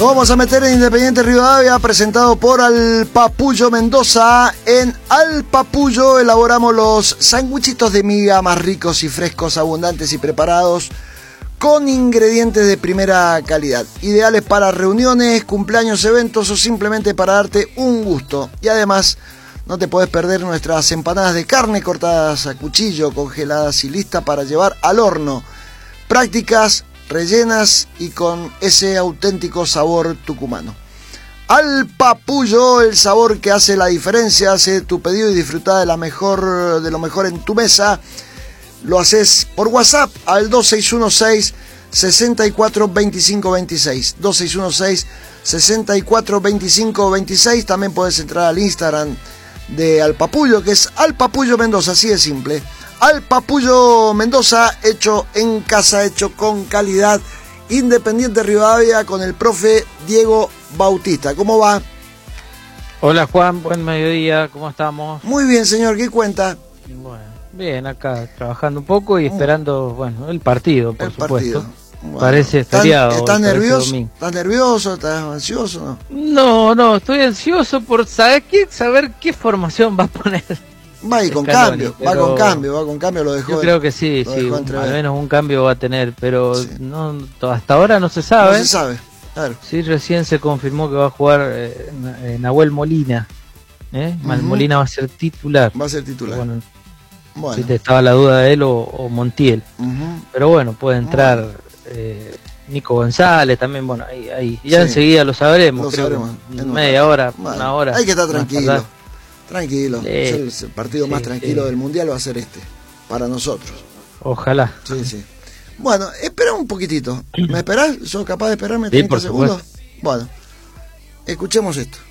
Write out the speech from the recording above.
vamos a meter en Independiente Rivadavia, presentado por Alpapullo Mendoza. En Alpapullo elaboramos los sándwichitos de miga más ricos y frescos, abundantes y preparados con ingredientes de primera calidad, ideales para reuniones, cumpleaños, eventos o simplemente para darte un gusto. Y además no te puedes perder nuestras empanadas de carne cortadas a cuchillo, congeladas y listas para llevar al horno. Prácticas, rellenas y con ese auténtico sabor tucumano. Alpapullo, el sabor que hace la diferencia. Hace tu pedido y disfruta de lo mejor en tu mesa. Lo haces por WhatsApp al 2616 64 25 26. 2616 64 25 26. También puedes entrar al Instagram de Alpapullo, que es Alpapullo Mendoza, así de simple. Alpapullo Mendoza, hecho en casa, hecho con calidad. Independiente Rivadavia, con el profe Diego Bautista. ¿Cómo va? Hola Juan, buen mediodía, ¿cómo estamos? Muy bien, señor, ¿qué cuenta? Bueno, bien, acá trabajando un poco y esperando, bueno, el partido, por supuesto. Bueno, parece feriado. ¿Estás nervioso? ¿Estás nervioso? ¿Estás ansioso? No, estoy ansioso por saber qué formación va a poner. Va con cambio, va con cambio, lo dejó. Yo creo que sí, al menos un cambio va a tener, pero sí. No, hasta ahora no se sabe. No se sabe, claro. Sí, recién se confirmó que va a jugar Nahuel Molina. Molina va a ser titular. Va a ser titular. Bueno. Si te estaba la duda de él o Montiel. Pero bueno, puede entrar Nico González también, bueno, ahí ya enseguida lo sabremos. En media hora, una hora. Hay que estar tranquilo. Tranquilo. El partido más tranquilo del Mundial va a ser este, para nosotros. Ojalá. Sí. Bueno, espera un poquitito. ¿Me esperás? ¿Sos capaz de esperarme 30 segundos? Bueno, escuchemos esto.